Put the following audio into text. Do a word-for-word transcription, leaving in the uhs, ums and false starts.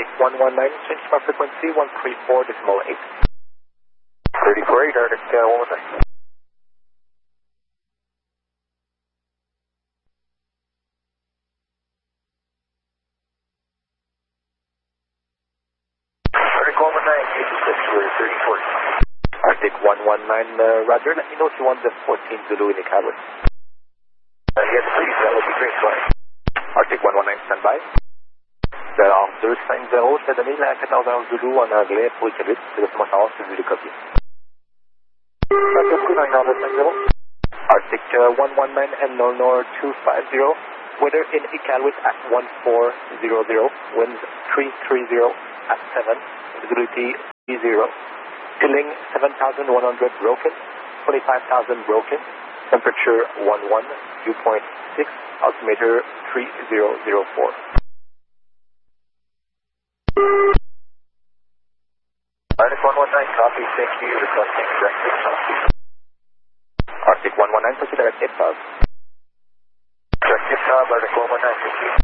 Arctic one one nine, change my frequency one three four decimal eight. three four eight, Arctic uh, one one nine. Arctic one one nine, eighty-six, we're thirty four. Arctic one one nine, uh, Roger, let me know if you want the fourteen Zulu in the cabin. Uh, yes, please, that would be great, sorry. Arctic one one nine, standby. Alors, deux cinq zéro, je t'ai donné la quatorze heures Zulu en anglais pour le Québec. Laisse-moi savoir si vous voulez copier. Arctic uh, one one nine and Nornor two five zero. Weather in Iqaluit at one four zero zero. Winds three three zero at seven. Visibility zero. Filling seven thousand one hundred broken. twenty-five thousand broken. Temperature one one. Dew point six. Altimeter three zero zero four. Arctic one one nine, copy, thank you, requesting direct takeoff. Arctic one one nine, proceed direct takeoff. Direct takeoff, Arctic one one nine, thank you.